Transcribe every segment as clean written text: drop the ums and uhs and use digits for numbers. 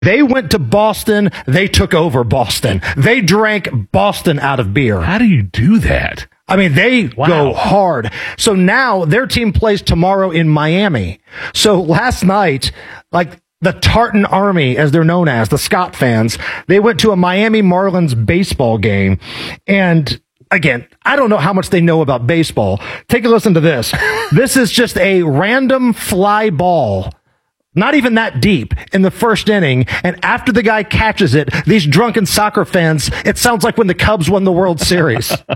They went to Boston. They took over Boston. They drank Boston out of beer. How do you do that? I mean, they go hard. So now their team plays tomorrow in Miami. So last night, like the Tartan Army, as they're known as, the Scott fans, they went to a Miami Marlins baseball game. And again, I don't know how much they know about baseball. Take a listen to this. This is just a random fly ball. Not even that deep in the first inning. And after the guy catches it, these drunken soccer fans, it sounds like when the Cubs won the World Series. It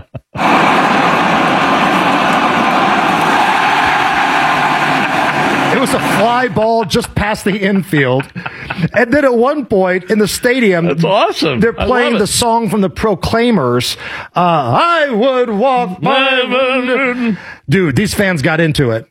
was a fly ball just past the infield. And then at one point in the stadium, that's awesome. They're playing the song from the Proclaimers. I would walk my... Dude, these fans got into it.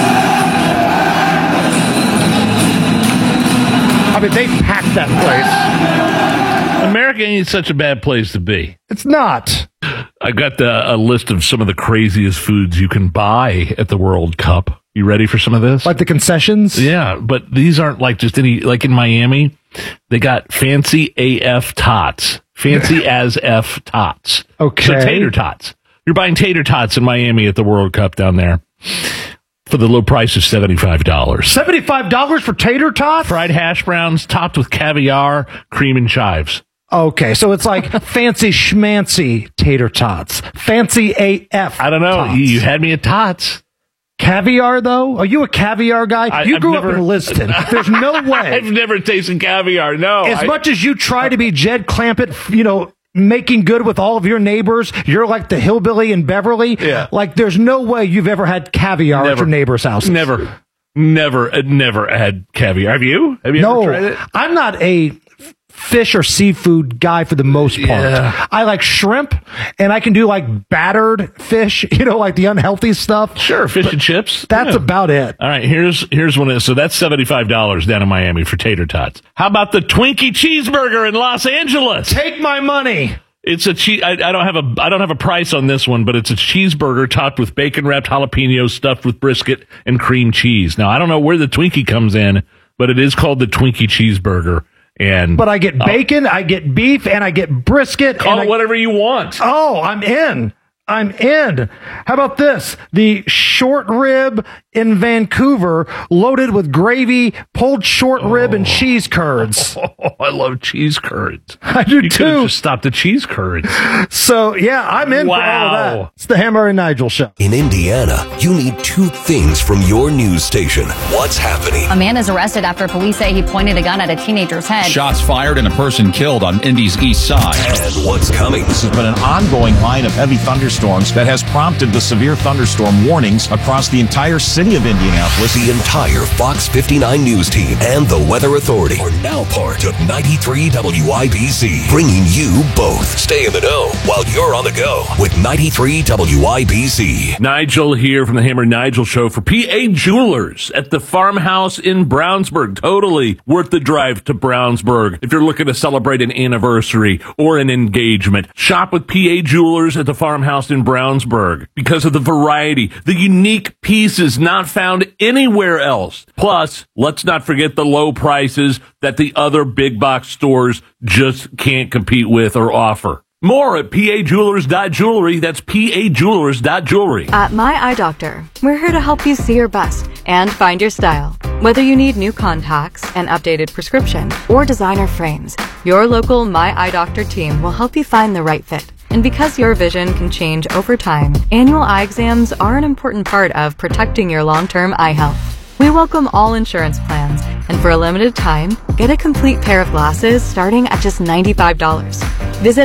I mean, they packed that place. America ain't such a bad place to be. It's not. I got a list of some of the craziest foods you can buy at the World Cup. You ready for some of this? Like the concessions? Yeah, but these aren't like just any, like in Miami, they got fancy AF tots. Fancy as F tots. Okay. So tater tots. You're buying tater tots in Miami at the World Cup down there. For the low price of $75. $75 for tater tots? Fried hash browns topped with caviar, cream, and chives. Okay, so it's like fancy schmancy tater tots. Fancy AF. I don't know. Tots. You had me at tots. Caviar, though? Are you a caviar guy? You grew up in Liston. There's no way. I've never tasted caviar, no. As much as you try to be Jed Clampett, you know, making good with all of your neighbors, you're like the hillbilly in Beverly. Yeah. Like, there's no way you've ever had caviar at your neighbor's house. Never had caviar. Have you? Have you ever tried it? I'm not a fish or seafood guy for the most part. Yeah. I like shrimp, and I can do like battered fish, you know, like the unhealthy stuff. Sure, fish and chips. That's about it. All right, here's one. So that's $75 down in Miami for tater tots. How about the Twinkie cheeseburger in Los Angeles? Take my money. It's a I don't have a price on this one, but it's a cheeseburger topped with bacon wrapped jalapenos stuffed with brisket and cream cheese. Now I don't know where the Twinkie comes in, but it is called the Twinkie cheeseburger. But I get bacon, I get beef, and I get brisket. Call it whatever you want. Oh, I'm in. How about this? The short rib in Vancouver, loaded with gravy, pulled short rib, and cheese curds. Oh, I love cheese curds. I do you too. You just stop the cheese curds. So, yeah, I'm in for all of that. It's the Hammer and Nigel Show. In Indiana, you need two things from your news station. What's happening? A man is arrested after police say he pointed a gun at a teenager's head. Shots fired and a person killed on Indy's east side. And what's coming? This has been an ongoing line of heavy thunderstorms that has prompted the severe thunderstorm warnings across the entire city of Indianapolis. The entire Fox 59 news team and the Weather Authority are now part of 93 WIBC, bringing you both. Stay in the know while you're on the go with 93 WIBC. Nigel here from the Hammer and Nigel Show for PA Jewelers at the farmhouse in Brownsburg. Totally worth the drive to Brownsburg if you're looking to celebrate an anniversary or an engagement. Shop with PA Jewelers at the farmhouse in Brownsburg because of the variety, the unique pieces not found anywhere else. Plus, let's not forget the low prices that the other big box stores just can't compete with or offer. More at pajewelers.jewelry. That's pajewelers.jewelry. At My Eye Doctor, we're here to help you see your best and find your style. Whether you need new contacts, an updated prescription, or designer frames, your local My Eye Doctor team will help you find the right fit. And because your vision can change over time, annual eye exams are an important part of protecting your long-term eye health. We welcome all insurance plans, and for a limited time, get a complete pair of glasses starting at just $95. Visit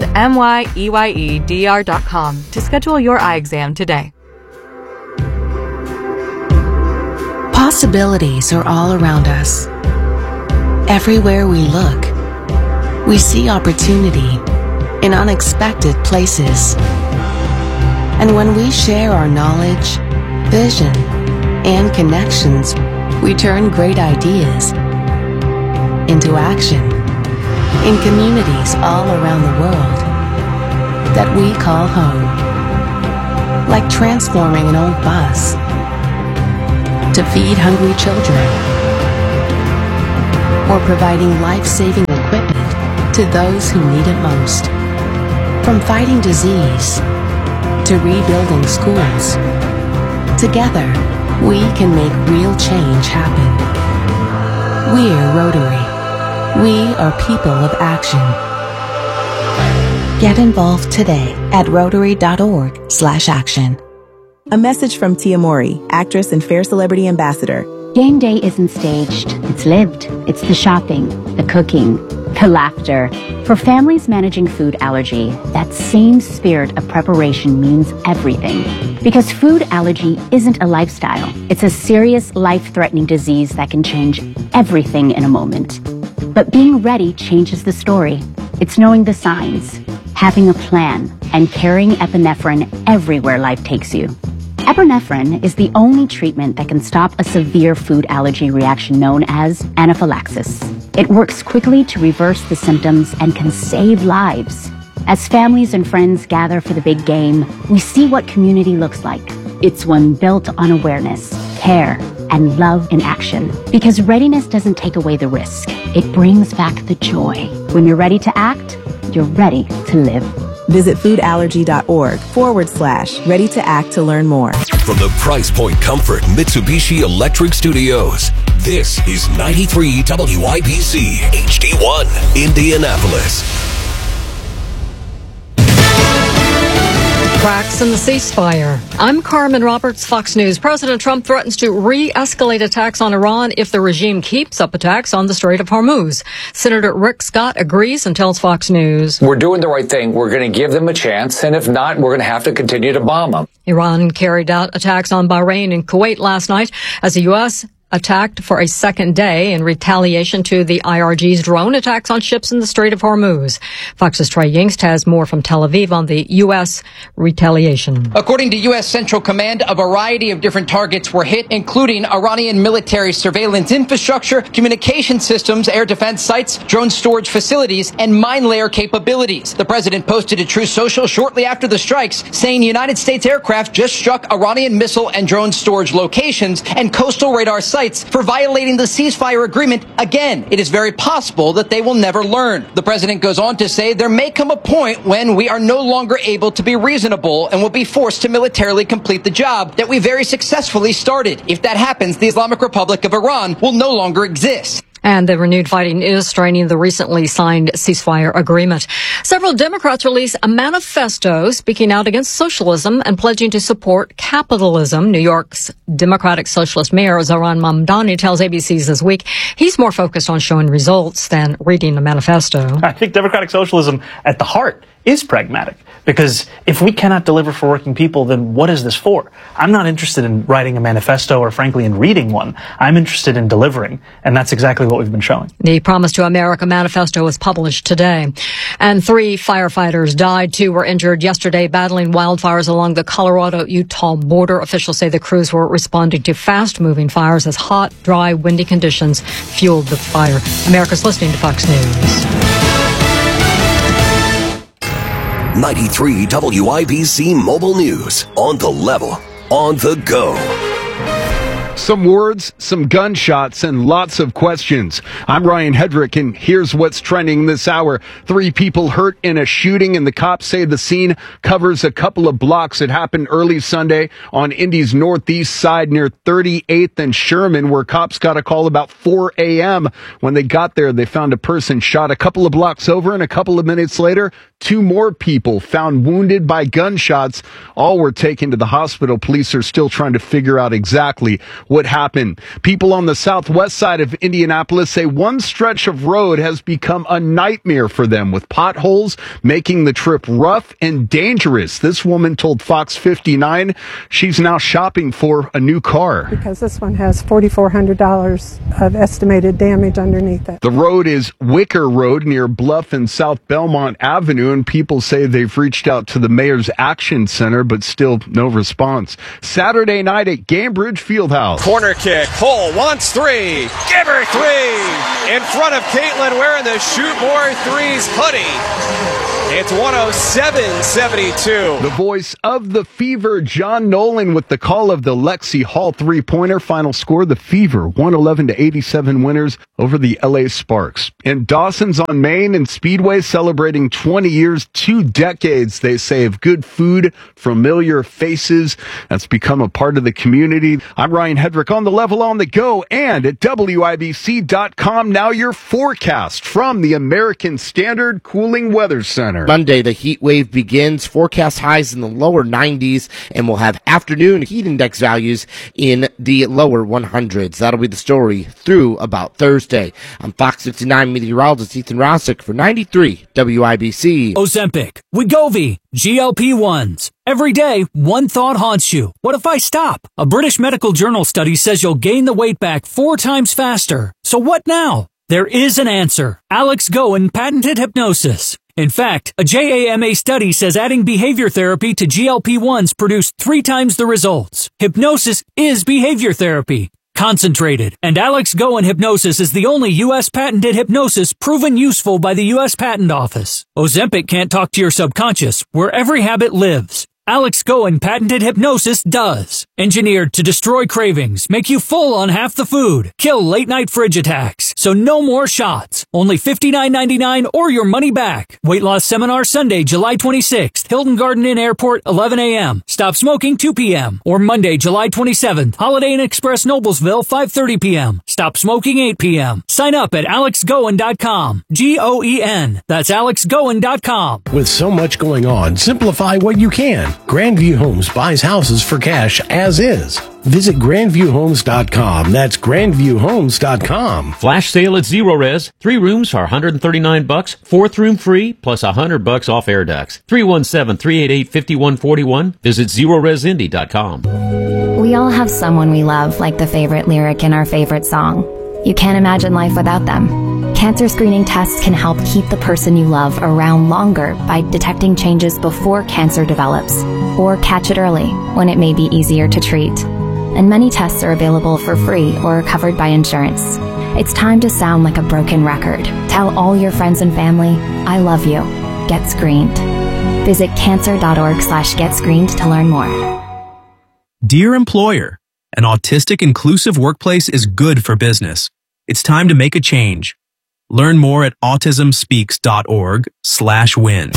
MYEYEDR.com to schedule your eye exam today. Possibilities are all around us. Everywhere we look, we see opportunity in unexpected places. And when we share our knowledge, vision, and connections, we turn great ideas into action in communities all around the world that we call home. Like transforming an old bus to feed hungry children, or providing life-saving equipment to those who need it most. From fighting disease to rebuilding schools, together we can make real change happen. We're Rotary. We are people of action. Get involved today at Rotary.org/action. A message from Tia Mowry, actress and Fair Celebrity Ambassador. Game day isn't staged, it's lived. It's the shopping, the cooking, the laughter. For families managing food allergy, that same spirit of preparation means everything. Because food allergy isn't a lifestyle. It's a serious, life-threatening disease that can change everything in a moment. But being ready changes the story. It's knowing the signs, having a plan, and carrying epinephrine everywhere life takes you. Epinephrine is the only treatment that can stop a severe food allergy reaction known as anaphylaxis. It works quickly to reverse the symptoms and can save lives. As families and friends gather for the big game, we see what community looks like. It's one built on awareness, care, and love in action. Because readiness doesn't take away the risk. It brings back the joy. When you're ready to act, you're ready to live. Visit foodallergy.org/ready to act to learn more. From the Price Point Comfort Mitsubishi Electric Studios, this is 93 WIBC HD1, Indianapolis. Cracks in the ceasefire. I'm Carmen Roberts, Fox News. President Trump threatens to re-escalate attacks on Iran if the regime keeps up attacks on the Strait of Hormuz. Senator Rick Scott agrees and tells Fox News. We're doing the right thing. We're going to give them a chance, and if not, we're going to have to continue to bomb them. Iran carried out attacks on Bahrain and Kuwait last night as the U.S. attacked for a second day in retaliation to the IRG's drone attacks on ships in the Strait of Hormuz. Fox's Trey Yingst has more from Tel Aviv on the U.S. retaliation. According to U.S. Central Command, a variety of different targets were hit, including Iranian military surveillance infrastructure, communication systems, air defense sites, drone storage facilities, and mine layer capabilities. The president posted a Truth Social shortly after the strikes, saying United States aircraft just struck Iranian missile and drone storage locations and coastal radar sites for violating the ceasefire agreement. Again, it is very possible that they will never learn. The president goes on to say there may come a point when we are no longer able to be reasonable and will be forced to militarily complete the job that we very successfully started. If that happens, the Islamic Republic of Iran will no longer exist. And the renewed fighting is straining the recently signed ceasefire agreement. Several Democrats released a manifesto speaking out against socialism and pledging to support capitalism. New York's Democratic Socialist Mayor Zohran Mamdani tells ABC's This Week he's more focused on showing results than reading the manifesto. I think democratic socialism at the heart is pragmatic, because if we cannot deliver for working people, then what is this for? I'm not interested in writing a manifesto or, frankly, in reading one. I'm interested in delivering, and that's exactly what we've been showing. The Promise to America manifesto was published today. And 3 firefighters died. 2 were injured yesterday battling wildfires along the Colorado-Utah border. Officials say the crews were responding to fast-moving fires as hot, dry, windy conditions fueled the fire. America's listening to Fox News. 93 WIBC Mobile News. On the level, on the go. Some words, some gunshots, and lots of questions. I'm Ryan Hedrick, and here's what's trending this hour. 3 people hurt in a shooting, and the cops say the scene covers a couple of blocks. It happened early Sunday on Indy's northeast side near 38th and Sherman, where cops got a call about 4 a.m. When they got there, they found a person shot a couple of blocks over, and a couple of minutes later, 2 more people found wounded by gunshots. All were taken to the hospital. Police are still trying to figure out exactly what happened. People on the southwest side of Indianapolis say one stretch of road has become a nightmare for them, with potholes making the trip rough and dangerous. This woman told Fox 59 she's now shopping for a new car. Because this one has $4,400 of estimated damage underneath it. The road is Wicker Road near Bluff and South Belmont Avenue, and people say they've reached out to the Mayor's Action Center, but still no response. Saturday night at Gainbridge Fieldhouse. House. Corner kick. Cole wants three. Give her three. In front of Caitlin wearing the Shoot More Threes hoodie. It's 107-72. The voice of the Fever, John Nolan, with the call of the Lexi Hall three-pointer. Final score, the Fever, 111-87 winners over the LA Sparks. And Dawson's on Main and Speedway celebrating 20 years, 2 decades, they say, of good food, familiar faces. That's become a part of the community. I'm Ryan Hedrick on the level, on the go, and at WIBC.com. Now your forecast from the American Standard Cooling Weather Center. Monday, the heat wave begins. Forecast highs in the lower 90s, and we'll have afternoon heat index values in the lower 100s. That'll be the story through about Thursday. I'm Fox 59 meteorologist Ethan Rossick for 93 WIBC. Ozempic, Wegovy, GLP-1s. Every day, one thought haunts you. What if I stop? A British medical journal study says you'll gain the weight back 4 times faster. So what now? There is an answer. Alex Goen patented hypnosis. In fact, a JAMA study says adding behavior therapy to GLP-1s produced 3 times the results. Hypnosis is behavior therapy. Concentrated. And Alex Goen Hypnosis is the only U.S. patented hypnosis proven useful by the U.S. Patent Office. Ozempic can't talk to your subconscious, where every habit lives. Alex Goen patented hypnosis does. Engineered to destroy cravings, make you full on half the food, kill late-night fridge attacks. So no more shots. Only $59.99 or your money back. Weight loss seminar Sunday, July 26th. Hilton Garden Inn Airport, 11 a.m. Stop smoking, 2 p.m. Or Monday, July 27th. Holiday Inn Express Noblesville, 5:30 p.m. Stop smoking, 8 p.m. Sign up at alexgoen.com. Goen. That's alexgoen.com. With so much going on, simplify what you can. Grandview Homes buys houses for cash as is. Visit grandviewhomes.com. That's grandviewhomes.com. Flash sale at Zero Res. 3 rooms for $139, 4th room free, plus $100 off air ducts. 317-388-5141. Visit ZeroResIndy.com. We all have someone we love, like the favorite lyric in our favorite song. You can't imagine life without them. Cancer screening tests can help keep the person you love around longer by detecting changes before cancer develops, or catch it early when it may be easier to treat. And many tests are available for free or covered by insurance. It's time to sound like a broken record. Tell all your friends and family, I love you. Get screened. Visit cancer.org/getscreened to learn more. Dear employer, an autistic inclusive workplace is good for business. It's time to make a change. Learn more at autismspeaks.org/win.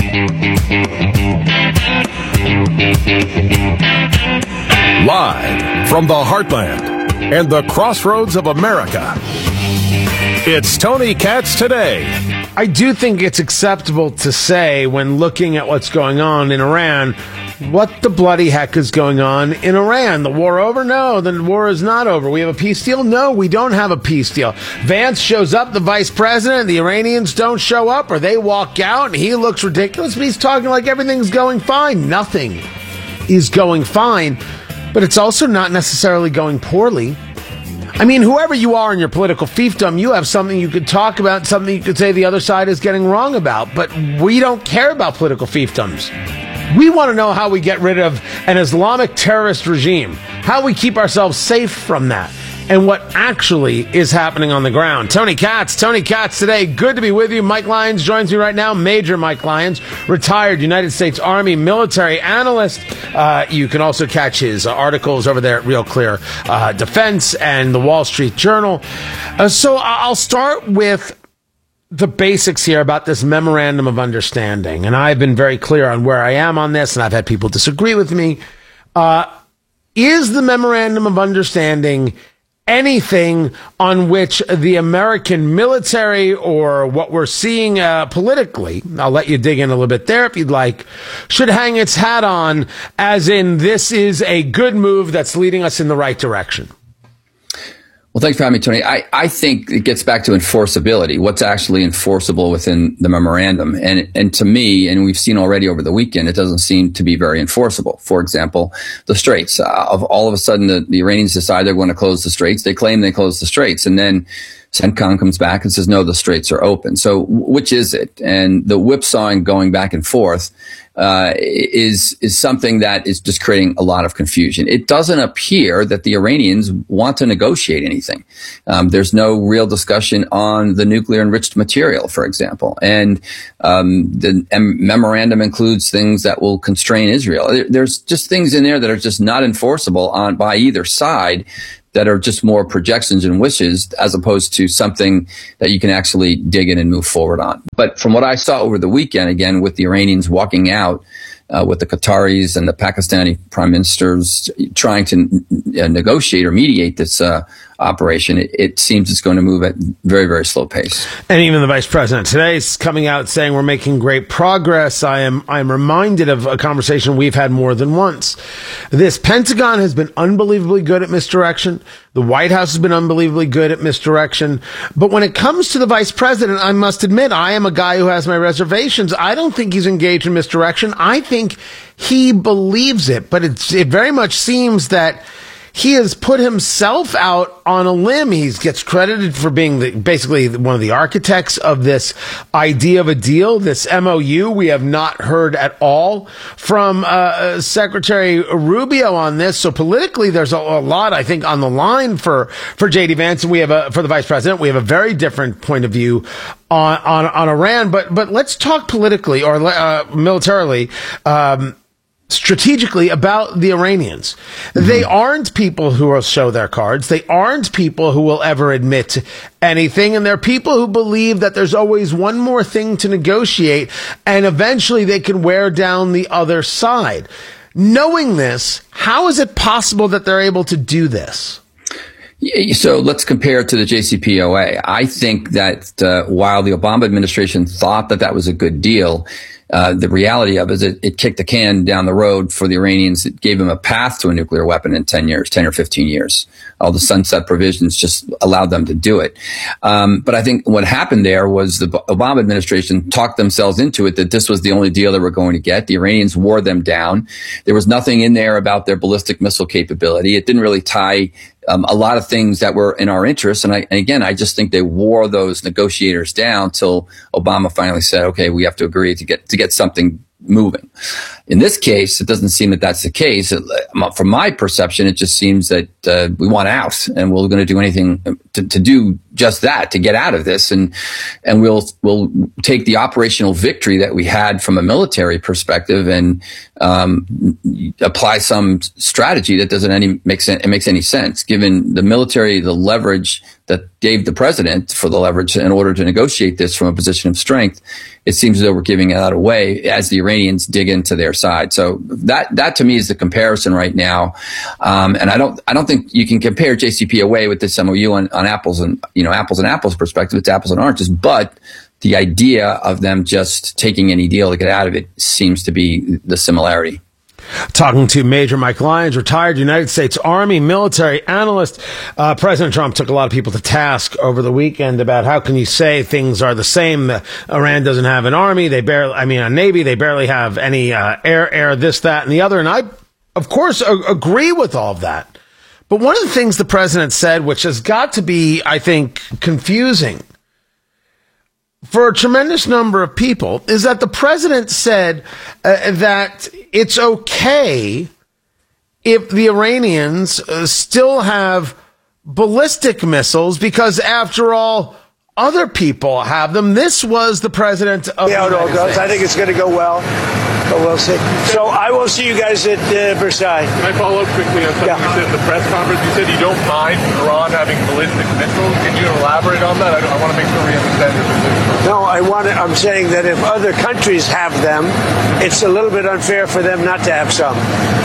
Live from the heartland and the crossroads of America, it's Tony Katz Today. I do think it's acceptable to say, when looking at what's going on in Iran, what the bloody heck is going on in Iran? The war over? No, the war is not over. We have a peace deal? No, we don't have a peace deal. Vance shows up, the vice president, the Iranians don't show up, or they walk out, and he looks ridiculous, but he's talking like everything's going fine. Nothing is going fine, but it's also not necessarily going poorly. I mean, whoever you are in your political fiefdom, you have something you could talk about, something you could say the other side is getting wrong about, but we don't care about political fiefdoms. We want to know how we get rid of an Islamic terrorist regime, how we keep ourselves safe from that, and what actually is happening on the ground. Tony Katz Today. Good to be with you. Mike Lyons joins me right now. Major Mike Lyons, retired United States Army military analyst. You can also catch his articles over there at Real Clear Defense and the Wall Street Journal. So I'll start with the basics here about this memorandum of understanding. And I've been very clear on where I am on this, and I've had people disagree with me. Is the memorandum of understanding anything on which the American military, or what we're seeing politically, I'll let you dig in a little bit there if you'd like, should hang its hat on, as in this is a good move that's leading us in the right direction? Well, thanks for having me, Tony. I think it gets back to enforceability. What's actually enforceable within the memorandum? And to me, and we've seen already over the weekend, it doesn't seem to be very enforceable. For example, the Straits. All of a sudden, the Iranians decide they're going to close the Straits. They claim they closed the Straits. And then CENTCOM comes back and says, no, the straits are open. So which is it? And the whipsawing going back and forth is something that is just creating a lot of confusion. It doesn't appear that the Iranians want to negotiate anything. There's no real discussion on the nuclear enriched material, for example. And the memorandum includes things that will constrain Israel. There's just things in there that are just not enforceable by either side, that are just more projections and wishes as opposed to something that you can actually dig in and move forward on. But from what I saw over the weekend, again, with the Iranians walking out, with the Qataris and the Pakistani prime ministers trying to negotiate or mediate this operation, it seems it's going to move at very, very slow pace. And even the vice president today is coming out saying we're making great progress. I'm reminded of a conversation we've had more than once. This Pentagon has been unbelievably good at misdirection. The White House has been unbelievably good at misdirection. But when it comes to the vice president, I must admit, I am a guy who has my reservations. I don't think he's engaged in misdirection. I think he believes it, but it very much seems that he has put himself out on a limb. He gets credited for being basically one of the architects of this idea of a deal, this MOU. We have not heard at all from Secretary Rubio on this. So politically, there's a lot, I think, on the line for J.D. Vance, and we have for the vice president. We have a very different point of view on Iran. But let's talk politically or militarily. Strategically about the Iranians. Mm-hmm. They aren't people who will show their cards. They aren't people who will ever admit anything. And they're people who believe that there's always one more thing to negotiate and eventually they can wear down the other side. Knowing this, how is it possible that they're able to do this? So let's compare it to the JCPOA. I think that while the Obama administration thought that was a good deal, the reality of it is it kicked the can down the road for the Iranians. It gave them a path to a nuclear weapon in 10 or 15 years. All the sunset provisions just allowed them to do it. But I think what happened there was the Obama administration talked themselves into it that this was the only deal they were going to get. The Iranians wore them down. There was nothing in there about their ballistic missile capability. It didn't really tie a lot of things that were in our interest. And I just think they wore those negotiators down till Obama finally said, okay, we have to agree to get something moving. In this case, it doesn't seem that that's the case. From my perception, it just seems that we want out, and we're going to do anything to do just that, to get out of this, and we'll take the operational victory that we had from a military perspective and apply some strategy that doesn't make any sense, given the military, the leverage that gave the president for the leverage in order to negotiate this from a position of strength. It seems as though we're giving that away as the Iranians dig into their side. So that to me is the comparison right now. And I don't think you can compare JCPOA with this MOU on apples and apples perspective. It's apples and oranges, but the idea of them just taking any deal to get out of it seems to be the similarity. Talking to Major Mike Lyons, retired United States Army military analyst. President Trump took a lot of people to task over the weekend about how can you say things are the same. Iran doesn't have an army. A navy. They barely have any air, this, that, and the other. And I, of course, agree with all of that. But one of the things the president said, which has got to be, I think, confusing for a tremendous number of people, is that the president said that it's okay if the Iranians still have ballistic missiles because, after all, other people have them. This was the president of how it all goes. I think it's going to go well, but we'll see. So I will see you guys at Versailles. Can I follow up quickly on something you said in the press conference? You said you don't mind Iran having ballistic missiles. Can you elaborate on that? I want to make sure we understand your position. No, I'm saying that if other countries have them, it's a little bit unfair for them not to have some.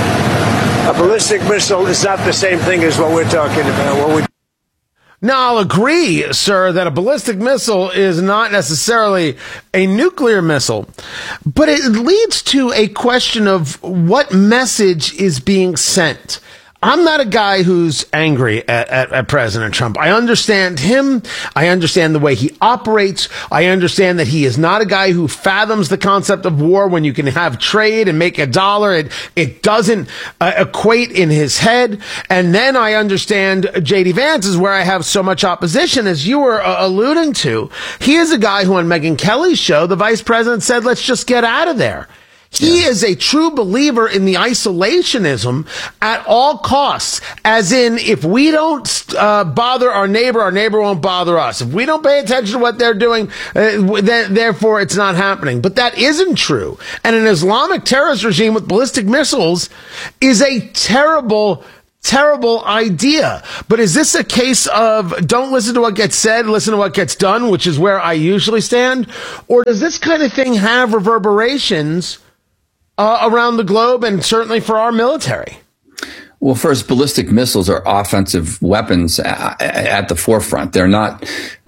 A ballistic missile is not the same thing as what we're talking about. Now, I'll agree, sir, that a ballistic missile is not necessarily a nuclear missile, but it leads to a question of what message is being sent. I'm not a guy who's angry at President Trump. I understand him. I understand the way he operates. I understand that he is not a guy who fathoms the concept of war when you can have trade and make a dollar. It doesn't equate in his head. And then I understand J.D. Vance is where I have so much opposition, as you were alluding to. He is a guy who on Megyn Kelly's show, the vice president said, let's just get out of there. He is a true believer in the isolationism at all costs, as in, if we don't bother our neighbor won't bother us. If we don't pay attention to what they're doing, therefore it's not happening. But that isn't true. And an Islamic terrorist regime with ballistic missiles is a terrible idea. But is this a case of don't listen to what gets said, listen to what gets done, which is where I usually stand? Or does this kind of thing have reverberations around the globe, and certainly for our military? Well, first, ballistic missiles are offensive weapons at the forefront. They're not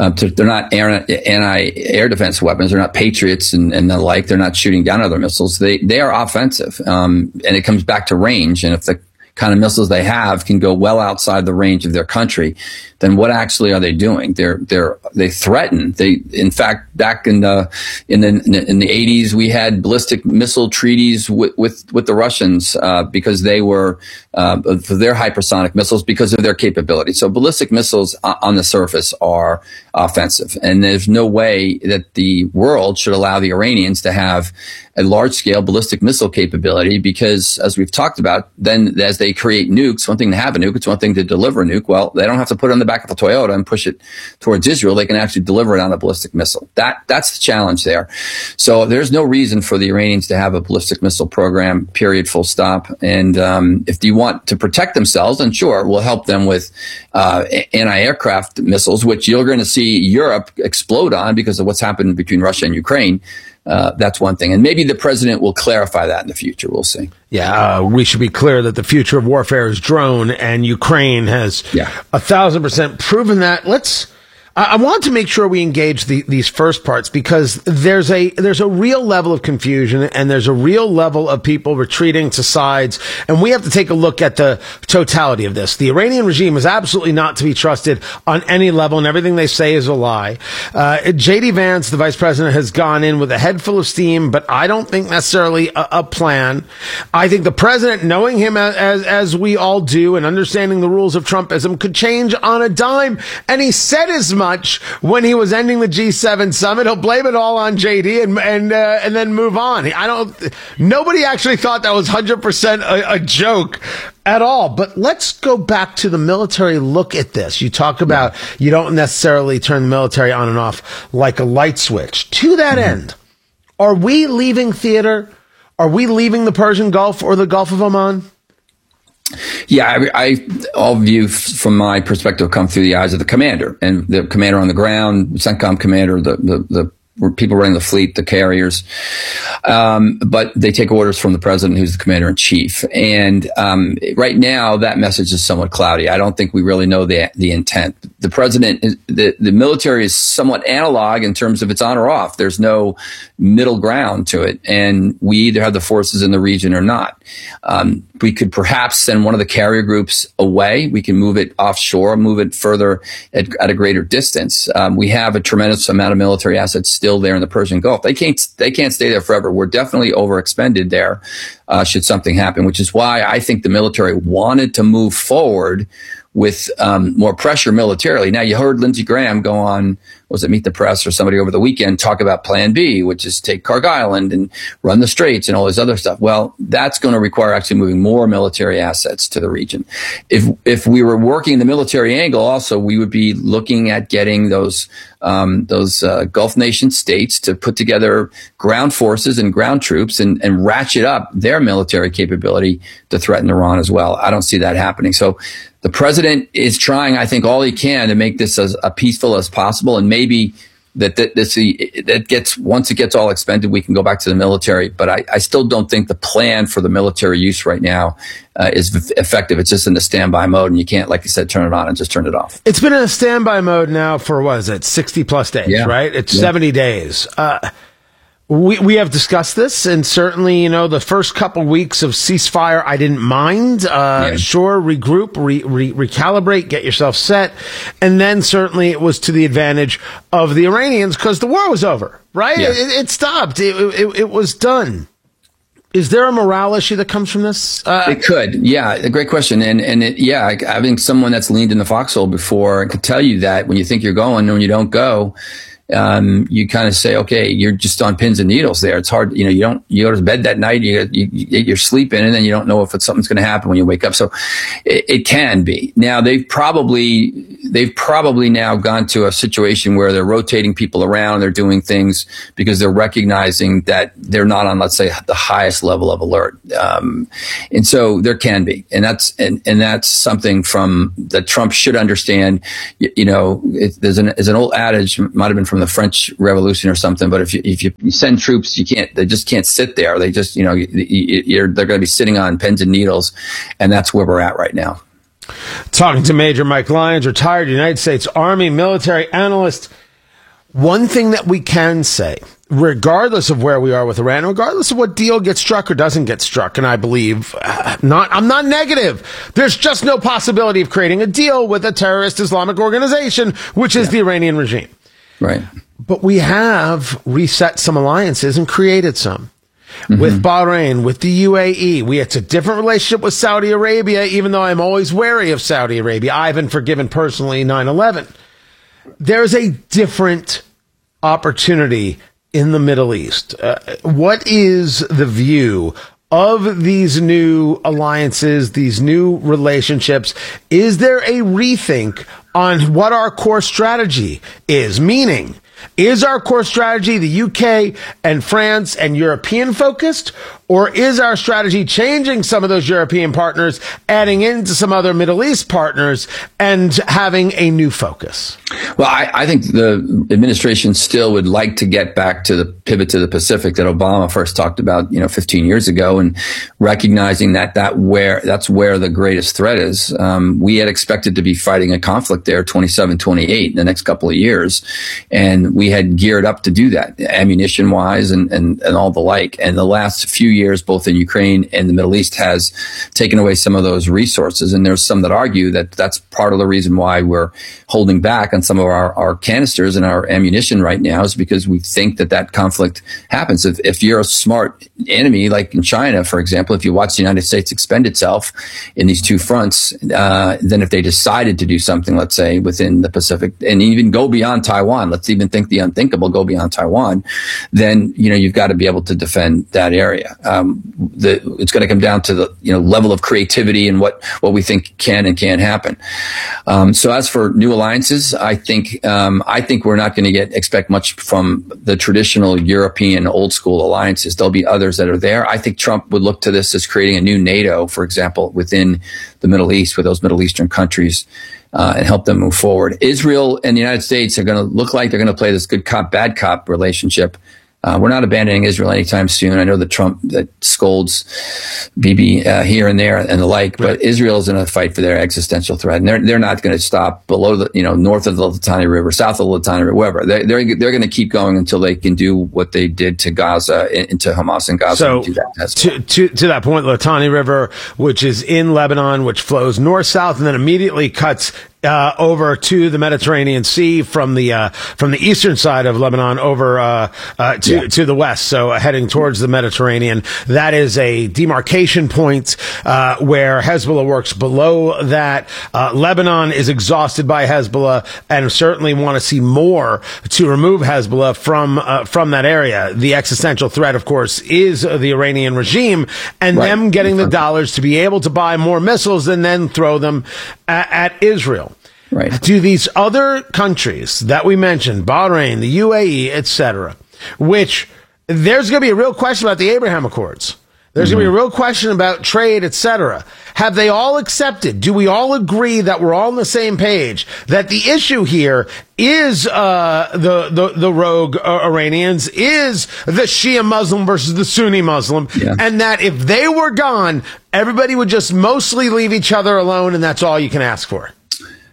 anti-air defense weapons. They're not Patriots and the like. They're not shooting down other missiles. They are offensive, and it comes back to range. And if the kind of missiles they have can go well outside the range of their country, then what actually are they doing? They threaten. In fact, back in the 80s, we had ballistic missile treaties with the Russians because they were for their hypersonic missiles because of their capability. So ballistic missiles on the surface are offensive, and there's no way that the world should allow the Iranians to have a large-scale ballistic missile capability, because, as we've talked about, then as they create nukes, one thing to have a nuke, it's one thing to deliver a nuke. Well, they don't have to put it on the back of a Toyota and push it towards Israel. They can actually deliver it on a ballistic missile. That's the challenge there. So there's no reason for the Iranians to have a ballistic missile program, period, full stop. And if you want to protect themselves, then sure, we'll help them with anti-aircraft missiles, which you're going to see Europe explode on because of what's happened between Russia and Ukraine. That's one thing. And maybe the president will clarify that in the future. We'll see. Yeah, we should be clear that the future of warfare is drone, and Ukraine has 1,000% proven that. I want to make sure we engage these first parts, because there's a real level of confusion, and there's a real level of people retreating to sides, and we have to take a look at the totality of this. The Iranian regime is absolutely not to be trusted on any level, and everything they say is a lie. J.D. Vance, the vice president, has gone in with a head full of steam, but I don't think necessarily a plan. I think the president, knowing him as we all do, and understanding the rules of Trumpism, could change on a dime, and he said as much when he was ending the G7 summit. He'll blame it all on JD and then move on. Nobody actually thought that was 100% a joke at all. But let's go back to the military look at this. You talk about you don't necessarily turn the military on and off like a light switch. To that end, are we leaving theater? Are we leaving the Persian Gulf or the Gulf of Oman? Yeah, all view from my perspective come through the eyes of the commander, and the commander on the ground, CENTCOM commander, the people running the fleet, the carriers. But they take orders from the president, who's the commander in chief. And right now, that message is somewhat cloudy. I don't think we really know the intent. The president, the military is somewhat analog in terms of it's on or off. There's no middle ground to it. And we either have the forces in the region or not. We could perhaps send one of the carrier groups away. We can move it offshore, move it further at a greater distance. We have a tremendous amount of military assets still there in the Persian Gulf. They can't stay there forever. We're definitely overexpended there, should something happen, which is why I think the military wanted to move forward with more pressure militarily. Now, you heard Lindsey Graham go on, was it Meet the Press or somebody over the weekend, talk about Plan B, which is take Kharg Island and run the Straits and all this other stuff. Well, that's going to require actually moving more military assets to the region. If we were working the military angle, also we would be looking at getting those Gulf nation states to put together ground forces and ground troops and ratchet up their military capability to threaten Iran as well. I don't see that happening. So the president is trying, I think, all he can to make this as peaceful as possible, and maybe that gets, once it gets all expended, we can go back to the military. But I still don't think the plan for the military use right now is effective. It's just in a standby mode, and you can't, like you said, turn it on and just turn it off. It's been in a standby mode now for, 60 plus days, right? It's 70 days. We have discussed this, and certainly, the first couple weeks of ceasefire, I didn't mind. Sure, regroup, recalibrate, get yourself set. And then certainly it was to the advantage of the Iranians because the war was over, right? Yeah. It stopped. It was done. Is there a morale issue that comes from this? It could. Yeah. A great question. I think someone that's leaned in the foxhole before could tell you that when you think you're going and when you don't go, you kind of say, okay, you're just on pins and needles there. It's hard. You go to bed that night, you're sleeping, and then you don't know if something's going to happen when you wake up. So it can be. Now they've probably now gone to a situation where they're rotating people around. They're doing things because they're recognizing that they're not on, let's say, the highest level of alert. And so there can be, and that's something that Trump should understand. There's an old adage, might have been from the French Revolution or something, but if you send troops, they just can't sit there. They just, they're going to be sitting on pins and needles, and that's where we're at right now. Talking to Major Mike Lyons, retired United States Army military analyst. One thing that we can say, regardless of where we are with Iran, regardless of what deal gets struck or doesn't get struck, and I believe I'm not negative. There's just no possibility of creating a deal with a terrorist Islamic organization, which is the Iranian regime. Right. But we have reset some alliances and created some. Mm-hmm. With Bahrain, with the UAE. It's a different relationship with Saudi Arabia, even though I'm always wary of Saudi Arabia. I haven't forgiven personally 9/11. There's a different opportunity in the Middle East. What is the view of these new alliances, these new relationships? Is there a rethink on what our core strategy is? Meaning, is our core strategy the UK and France and European focused, or is our strategy changing some of those European partners, adding into some other Middle East partners, and having a new focus? Well, I think the administration still would like to get back to the pivot to the Pacific that Obama first talked about, 15 years ago, and recognizing that's where the greatest threat is. We had expected to be fighting a conflict there 27, 28 in the next couple of years, and we had geared up to do that, ammunition wise and all the like. And the last few years, both in Ukraine and the Middle East, has taken away some of those resources. And there's some that argue that that's part of the reason why we're holding back on some of our canisters and our ammunition right now, is because we think that conflict happens. If you're a smart enemy, like in China, for example, if you watch the United States expend itself in these two fronts, then if they decided to do something, let's say within the Pacific, and even go beyond Taiwan, let's even think the unthinkable, go beyond Taiwan, then, you've got to be able to defend that area. It's going to come down to the, level of creativity and what we think can and can't happen. So as for new alliances, I think we're not going to expect much from the traditional European old school alliances. There'll be others that are there. I think Trump would look to this as creating a new NATO, for example, within the Middle East, with those Middle Eastern countries, and help them move forward. Israel and the United States are going to look like they're going to play this good cop, bad cop relationship. We're not abandoning Israel anytime soon. I know that Trump that scolds Bibi here and there and the like, but Israel's in a fight for their existential threat, and they're not going to stop below the north of the Litani River, south of the Litani River, wherever. They're going to keep going until they can do what they did to Gaza, into Hamas in Gaza. So and do that to that point, Litani River, which is in Lebanon, which flows north south and then immediately cuts over to the Mediterranean Sea from the eastern side of Lebanon over to the west, so heading towards the Mediterranean. That is a demarcation point where Hezbollah works below that. Lebanon is exhausted by Hezbollah and certainly want to see more to remove Hezbollah from that area. The existential threat, of course, is the Iranian regime and them getting the dollars to be able to buy more missiles and then throw them at Israel. Right. Do these other countries that we mentioned, Bahrain, the UAE, etc., which there's going to be a real question about the Abraham Accords. There's going to be a real question about trade, etc. Have they all accepted? Do we all agree that we're all on the same page? That the issue here is the rogue Iranians, is the Shia Muslim versus the Sunni Muslim, and that if they were gone, everybody would just mostly leave each other alone, and that's all you can ask for.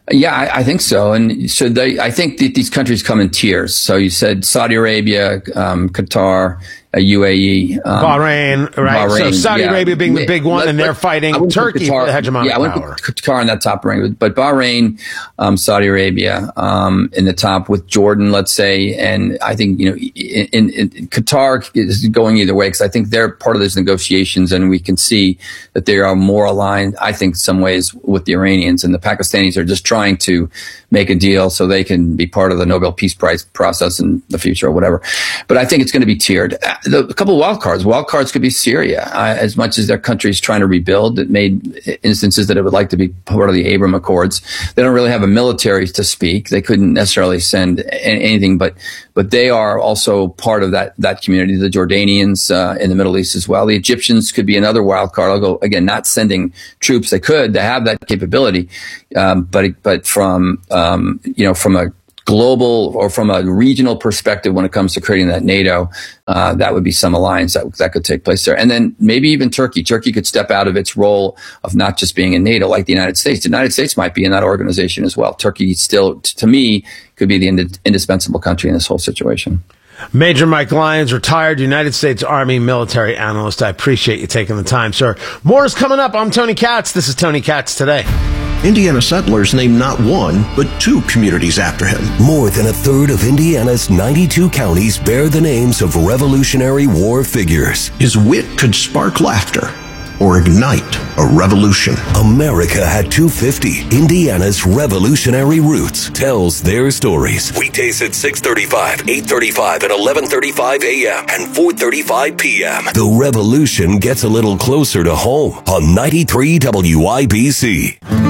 Yeah, I think so. And so I think that these countries come in tiers. So you said Saudi Arabia, Qatar, UAE, Bahrain, right? Bahrain, So Saudi Arabia being the big one, and they're fighting Turkey for the hegemonic power. I wouldn't put Qatar in that top rank, but Bahrain, Saudi Arabia in the top with Jordan, let's say, and I think in Qatar is going either way because I think they're part of those negotiations, and we can see that they are more aligned, I think, in some ways with the Iranians, and the Pakistanis are just trying to make a deal so they can be part of the Nobel Peace Prize process in the future or whatever. But I think it's going to be tiered. A couple of wild cards. Wild cards could be Syria. As much as their country is trying to rebuild, it made instances that it would like to be part of the Abraham Accords. They don't really have a military to speak. They couldn't necessarily send anything, but they are also part of that community. The Jordanians in the Middle East as well. The Egyptians could be another wild card. Although again, not sending troops. They have that capability, but from a global or from a regional perspective, when it comes to creating that NATO, that would be some alliance that could take place there. And then maybe even Turkey. Turkey could step out of its role of not just being in NATO like the United States. The United States might be in that organization as well. Turkey still, to me, could be the indispensable country in this whole situation. Major Mike Lyons, retired United States Army military analyst. I appreciate you taking the time, sir. More is coming up. I'm Tony Katz. This is Tony Katz Today. Indiana settlers named not one, but 2 communities after him. More than a third of Indiana's 92 counties bear the names of Revolutionary War figures. His wit could spark laughter or ignite a revolution. America at 250, Indiana's revolutionary roots, tells their stories. Weekdays at 6:35, 8:35, and 11:35 a.m. and 4:35 p.m. The revolution gets a little closer to home on 93 WIBC.